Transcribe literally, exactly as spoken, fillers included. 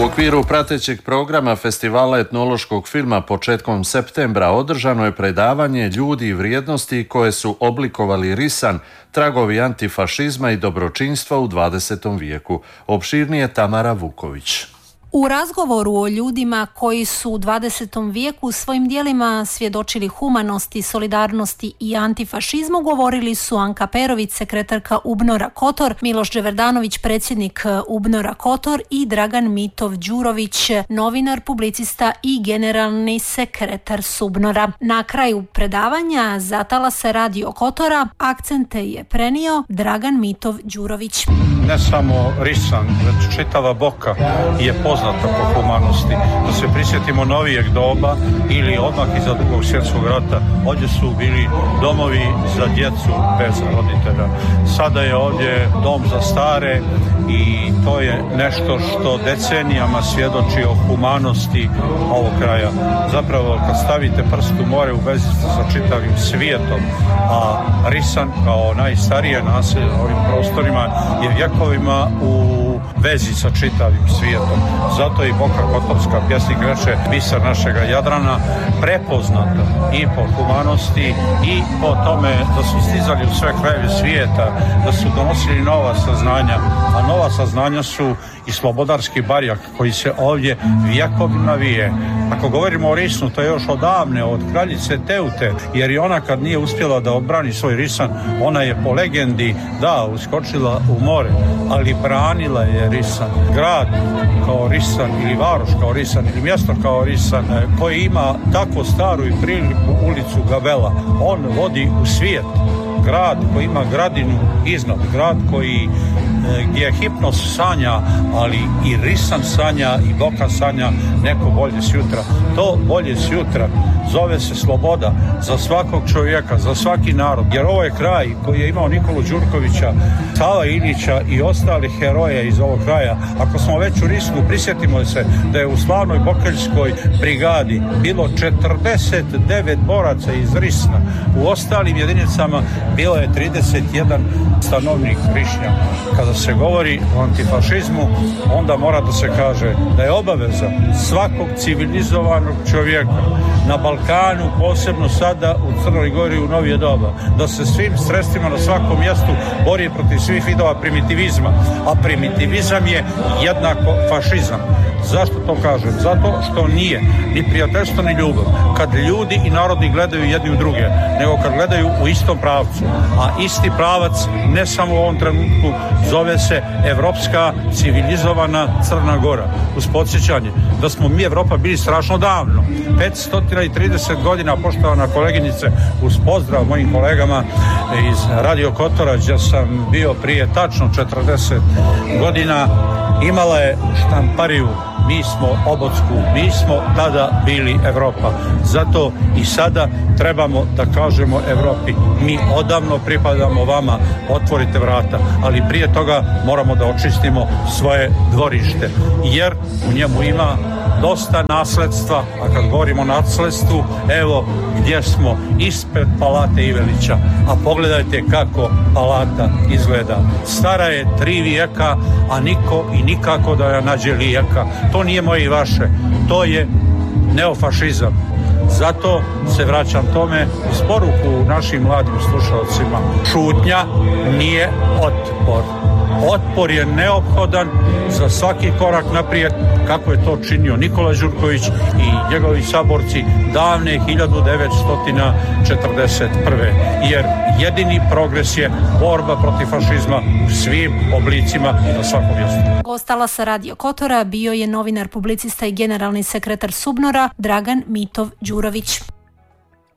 okviru pratećeg programa Festivala etnološkog filma početkom septembra održano je predavanje Ljudi i vrijednosti koje su oblikovali Risan, tragovi antifašizma i dobročinstva u dvadesetom vijeku. Opširnije Tamara Vuković. U razgovoru o ljudima koji su u dvadesetom vijeku svojim djelima svjedočili humanosti, solidarnosti i antifašizmu govorili su Anka Perović, sekretarka UBNOR-a Kotor, Miloš Đeverdanović, predsjednik UBNOR-a Kotor i Dragan Mitov Đurović, novinar, publicista i generalni sekretar UBNOR-a. Na kraju predavanja Zatala se Radio Kotora akcente je prenio Dragan Mitov Đurović. Ne samo Risan, već čitava Boka je poznata po humanosti. Da se prisjetimo novijeg doba ili odmah iza Drugog svjetskog rata, ovdje su bili domovi za djecu bez roditelja. Sada je ovdje dom za stare i to je nešto što decenijama svjedoči o humanosti ovog kraja. Zapravo kad stavite prst u more u vezi sa čitavim svijetom, a Risan kao najstarije naselje na ovim prostorima je vjekovima u vezi sa čitavim svijetom. Zato i Boka Kotorska, pjesnik reče, biser našega Jadrana, prepoznata i po humanosti i po tome da su stizali u sve krajeve svijeta, da su donosili nova saznanja, a nova saznanja su i slobodarski barjak koji se ovdje vjekovima vije. Ako govorimo o Risnu, to je još odavne, od kraljice Teute, jer i ona kad nije uspjela da odbrani svoj Risan, ona je po legendi, da, uskočila u more, ali branila je Risan. Grad kao Risan ili varoš kao Risan ili mjesto kao Risan koji ima takvu staru i priliku ulicu Gavela, on vodi u svijet. Grad koji ima gradinu iznad, grad koji gdje Hipnos sanja, ali i Risan sanja i Boka sanja neko bolje sutra. To bolje sutra zove se sloboda za svakog čovjeka, za svaki narod. Jer ovo je kraj koji je imao Nikolu Đurkovića, Sava Ilića i ostalih heroja iz ovog kraja. Ako smo već u Risnu, prisjetimo se da je u slavnoj Bokeljskoj brigadi bilo četrdeset devet boraca iz Risna. U ostalim jedinicama bilo je trideset jedan stanovnik Rišnja. Kada se govori o antifašizmu, onda mora da se kaže da je obaveza svakog civilizovanog čovjeka na Balkanu, posebno sada u Crnoj Gori u novije doba, da se svim sredstvima na svakom mjestu bori protiv svih vidova primitivizma, a primitivizam je jednako fašizam. Zašto to kažem? Zato što nije ni prijateljstvo ni ljubav kad ljudi i narodi gledaju jedni u druge, nego kad gledaju u istom pravcu. A isti pravac ne samo u ovom trenutku zove se evropska civilizovana Crna Gora. Uz podsjećanje da smo mi Evropa bili strašno davno. petsto trideset godina, poštovana koleginice, uz pozdrav mojim kolegama iz Radio Kotora, gdje sam bio prije tačno četrdeset godina, imala je štampariju mi smo Obotsku, mi smo tada bili Evropa. Zato i sada trebamo da kažemo Evropi, mi odavno pripadamo vama, otvorite vrata, ali prije toga moramo da očistimo svoje dvorište, jer u njemu ima dosta nasledstva, a kad govorimo o nasledstvu, evo gdje smo, ispred Palate Ivelića, a pogledajte kako palata izgleda. Stara je tri vijeka, a niko i nikako da je nađe lijeka. To nije moje i vaše, to je neofašizam. Zato se vraćam tome uz poruku našim mladim slušalcima. Šutnja nije otpor. Otpor je neophodan za svaki korak naprijed, kako je to činio Nikola Đurković i njegovi saborci davne hiljadu devetsto četrdeset prve. Jer jedini progres je borba protiv fašizma u svim oblicima i na svakom mjestu. Ostala sa Radio Kotora bio je novinar, publicista i generalni sekretar UBNOR-a Dragan Mitov Đurović.